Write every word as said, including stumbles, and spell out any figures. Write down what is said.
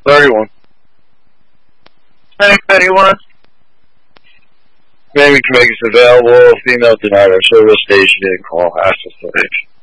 thirty-one. Thanks, thirty-one. Maybe can make us available. Female denied our service station. Didn't call. Ask us to